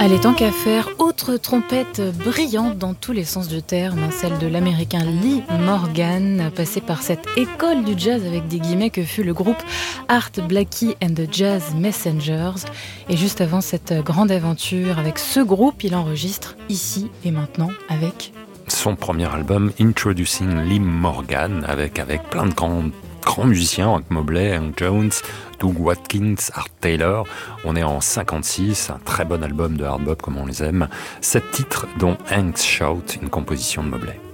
Allez, tant qu'à faire, autre trompette brillante dans tous les sens du terme, celle de l'américain Lee Morgan, passé par cette école du jazz avec des guillemets que fut le groupe Art Blakey and the Jazz Messengers. Et juste avant cette grande aventure avec ce groupe, il enregistre ici et maintenant avec son premier album Introducing Lee Morgan avec plein de grands musiciens, Hank Mobley, Hank Jones, Doug Watkins, Art Taylor. On est en 56, un très bon album de hard bop comme on les aime. 7 titres dont Hank's Shout, une composition de Mobley.